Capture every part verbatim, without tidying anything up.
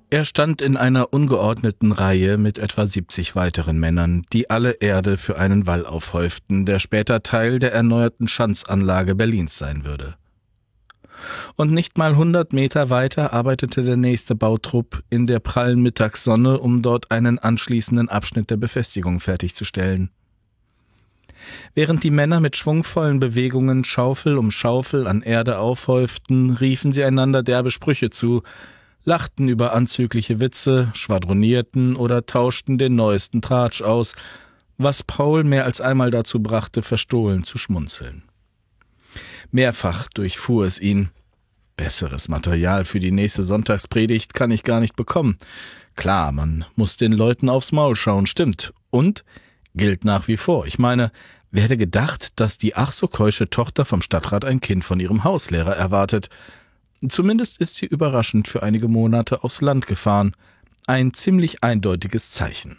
Er stand in einer ungeordneten Reihe mit etwa siebzig weiteren Männern, die alle Erde für einen Wall aufhäuften, der später Teil der erneuerten Schanzanlage Berlins sein würde. Und nicht mal hundert Meter weiter arbeitete der nächste Bautrupp in der prallen Mittagssonne, um dort einen anschließenden Abschnitt der Befestigung fertigzustellen. Während die Männer mit schwungvollen Bewegungen Schaufel um Schaufel an Erde aufhäuften, riefen sie einander derbe Sprüche zu, lachten über anzügliche Witze, schwadronierten oder tauschten den neuesten Tratsch aus, was Paul mehr als einmal dazu brachte, verstohlen zu schmunzeln. Mehrfach durchfuhr es ihn. Besseres Material für die nächste Sonntagspredigt kann ich gar nicht bekommen. Klar, man muss den Leuten aufs Maul schauen, stimmt. Und gilt nach wie vor. Ich meine, wer hätte gedacht, dass die ach so keusche Tochter vom Stadtrat ein Kind von ihrem Hauslehrer erwartet? Zumindest ist sie überraschend für einige Monate aufs Land gefahren. Ein ziemlich eindeutiges Zeichen.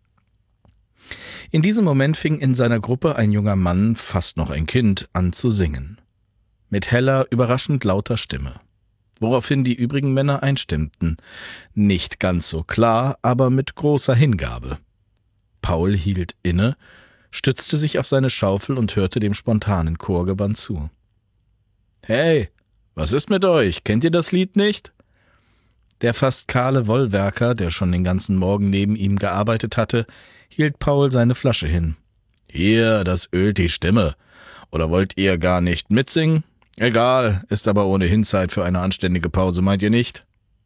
In diesem Moment fing in seiner Gruppe ein junger Mann, fast noch ein Kind, an zu singen. Mit heller, überraschend lauter Stimme. Woraufhin die übrigen Männer einstimmten. Nicht ganz so klar, aber mit großer Hingabe. Paul hielt inne, stützte sich auf seine Schaufel und hörte dem spontanen Chorgewand zu. »Hey, was ist mit euch? Kennt ihr das Lied nicht?« Der fast kahle Wollwerker, der schon den ganzen Morgen neben ihm gearbeitet hatte, hielt Paul seine Flasche hin. »Hier, das ölt die Stimme. Oder wollt ihr gar nicht mitsingen? Egal, ist aber ohnehin Zeit für eine anständige Pause, meint ihr nicht?«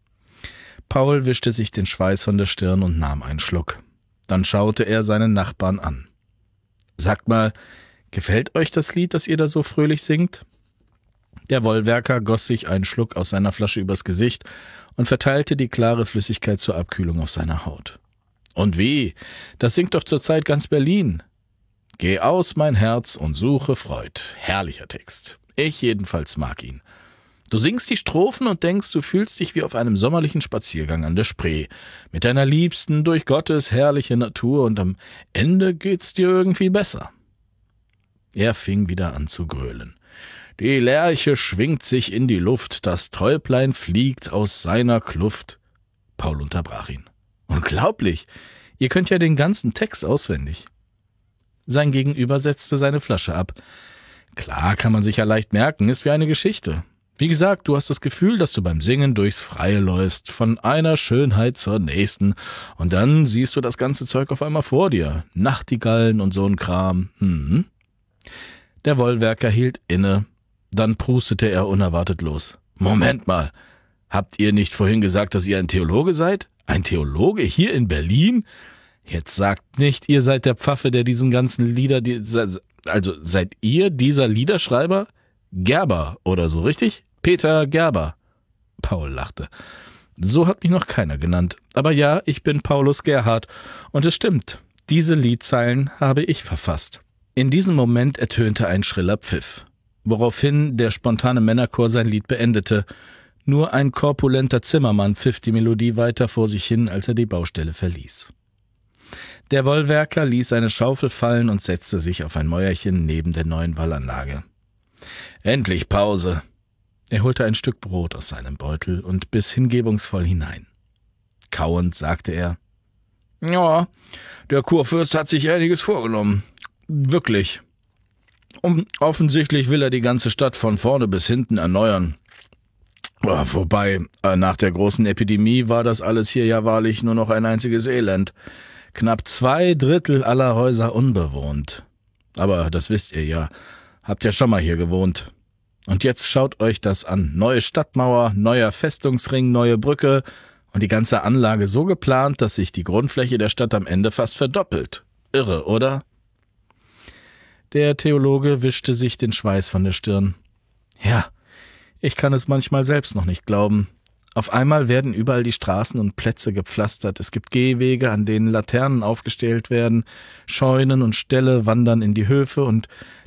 Paul wischte sich den Schweiß von der Stirn und nahm einen Schluck. Dann schaute er seinen Nachbarn an. »Sagt mal, gefällt euch das Lied, das ihr da so fröhlich singt?« Der Wollwerker goss sich einen Schluck aus seiner Flasche übers Gesicht und verteilte die klare Flüssigkeit zur Abkühlung auf seiner Haut. »Und wie? Das singt doch zurzeit ganz Berlin.« »Geh aus, mein Herz, und suche Freud.« Herrlicher Text. Ich jedenfalls mag ihn. Du singst die Strophen und denkst, du fühlst dich wie auf einem sommerlichen Spaziergang an der Spree, mit deiner Liebsten durch Gottes herrliche Natur, und am Ende geht's dir irgendwie besser. Er fing wieder an zu grölen. Die Lerche schwingt sich in die Luft, das Täublein fliegt aus seiner Kluft. Paul unterbrach ihn. Unglaublich, ihr könnt ja den ganzen Text auswendig. Sein Gegenüber setzte seine Flasche ab. Klar, kann man sich ja leicht merken, ist wie eine Geschichte. Wie gesagt, du hast das Gefühl, dass du beim Singen durchs Freie läufst, von einer Schönheit zur nächsten, und dann siehst du das ganze Zeug auf einmal vor dir. Nachtigallen und so ein Kram. Hm. Der Wollwerker hielt inne, dann prustete er unerwartet los. Moment mal, habt ihr nicht vorhin gesagt, dass ihr ein Theologe seid? Ein Theologe hier in Berlin? Jetzt sagt nicht, ihr seid der Pfaffe, der diesen ganzen Lieder, die, also seid ihr dieser Liederschreiber? Gerber oder so, richtig? Peter Gerber. Paul lachte. So hat mich noch keiner genannt. Aber ja, ich bin Paulus Gerhard. Und es stimmt, diese Liedzeilen habe ich verfasst. In diesem Moment ertönte ein schriller Pfiff, woraufhin der spontane Männerchor sein Lied beendete. Nur ein korpulenter Zimmermann pfiff die Melodie weiter vor sich hin, als er die Baustelle verließ. Der Wollwerker ließ seine Schaufel fallen und setzte sich auf ein Mäuerchen neben der neuen Wallanlage. Endlich Pause. Er holte ein Stück Brot aus seinem Beutel und biss hingebungsvoll hinein. Kauend sagte er, »Ja, der Kurfürst hat sich einiges vorgenommen. Wirklich. Und offensichtlich will er die ganze Stadt von vorne bis hinten erneuern. Wobei, nach der großen Epidemie war das alles hier ja wahrlich nur noch ein einziges Elend. Knapp zwei Drittel aller Häuser unbewohnt. Aber das wisst ihr ja. Habt ja schon mal hier gewohnt. Und jetzt schaut euch das an. Neue Stadtmauer, neuer Festungsring, neue Brücke und die ganze Anlage so geplant, dass sich die Grundfläche der Stadt am Ende fast verdoppelt. Irre, oder?« Der Theologe wischte sich den Schweiß von der Stirn. »Ja, ich kann es manchmal selbst noch nicht glauben. Auf einmal werden überall die Straßen und Plätze gepflastert. Es gibt Gehwege, an denen Laternen aufgestellt werden. Scheunen und Ställe wandern in die Höfe und